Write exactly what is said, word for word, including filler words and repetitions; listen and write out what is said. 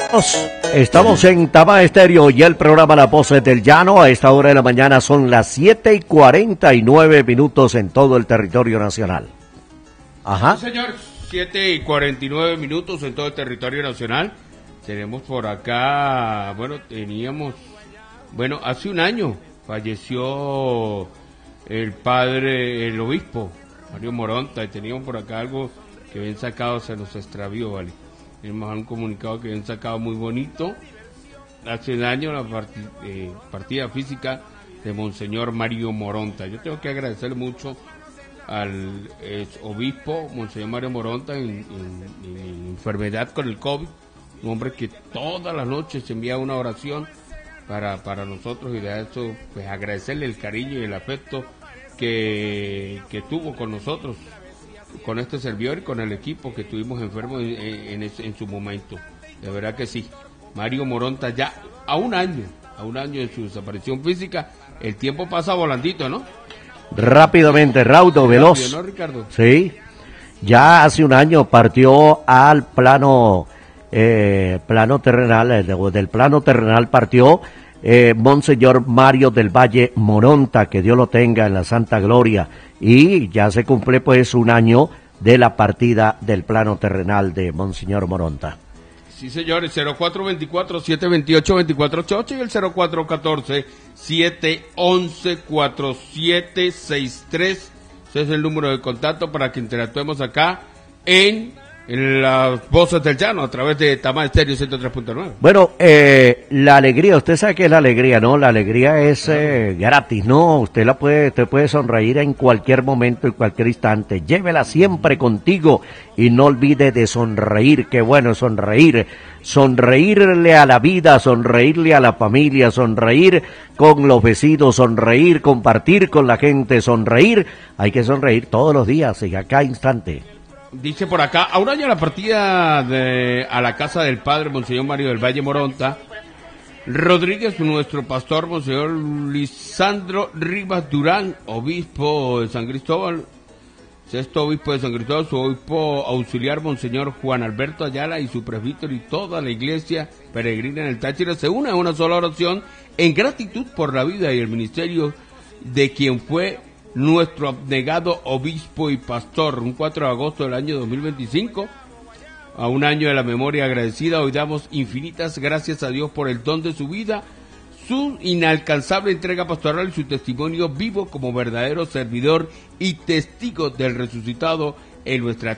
Estamos, estamos en Tama Estéreo y el programa La Voces del Llano. A esta hora de la mañana son las siete y cuarenta y nueve minutos en todo el territorio nacional. Ajá. Sí, señor, siete y cuarenta y nueve minutos en todo el territorio nacional. Tenemos por acá, bueno, teníamos, bueno, hace un año falleció el padre, el obispo, Mario Moronta, y teníamos por acá algo que habían sacado, se nos extravió, ¿vale? Tenemos un comunicado que habían sacado muy bonito. Hace un año la partida, eh, partida física de Monseñor Mario Moronta. Yo tengo que agradecerle mucho al eh, obispo Monseñor Mario Moronta en, en, en enfermedad con el COVID, un hombre que todas las noches envía una oración para, para nosotros, y de eso pues agradecerle el cariño y el afecto que, que tuvo con nosotros, con este servidor y con el equipo que estuvimos enfermos en, en, en, en su momento. De verdad que sí. Mario Moronta ya a un año, a un año de su desaparición física. El tiempo pasa volandito, ¿no? Rápidamente, raudo, veloz. Rápido, ¿no, Ricardo? Sí. Ya hace un año partió al plano, eh, plano terrenal, eh, del plano terrenal partió eh, Monseñor Mario del Valle Moronta, que Dios lo tenga en la santa gloria. Y ya se cumple pues un año de la partida del plano terrenal de Monseñor Moronta. Sí, señores, cero cuatro veinticuatro, siete veintiocho, veinticuatro ochenta y ocho y el cero cuatro catorce, siete once, cuarenta y siete sesenta y tres. Ese es el número de contacto para que interactuemos acá en, en las Voces del Llano a través de Tama Estéreo ciento tres punto nueve. Bueno, eh, la alegría, usted sabe que es la alegría, ¿no? La alegría es eh, gratis, ¿no? Usted la puede, usted puede sonreír en cualquier momento, en cualquier instante. Llévela siempre contigo y no olvide de sonreír. Qué bueno es sonreír. Sonreírle a la vida, sonreírle a la familia, sonreír con los vecinos, sonreír, compartir con la gente, sonreír. Hay que sonreír todos los días y a cada instante. Dice por acá, a un año de la partida de, a la casa del padre Monseñor Mario del Valle Moronta, Rodríguez, nuestro pastor Monseñor Lisandro Rivas Durán, obispo de San Cristóbal, sexto obispo de San Cristóbal, su obispo auxiliar Monseñor Juan Alberto Ayala y su presbítero y toda la iglesia peregrina en el Táchira se une a una sola oración en gratitud por la vida y el ministerio de quien fue nuestro abnegado obispo y pastor. Un cuatro de agosto del año dos mil veinticinco, a un año de la memoria agradecida, hoy damos infinitas gracias a Dios por el don de su vida, su inalcanzable entrega pastoral y su testimonio vivo como verdadero servidor y testigo del resucitado en nuestra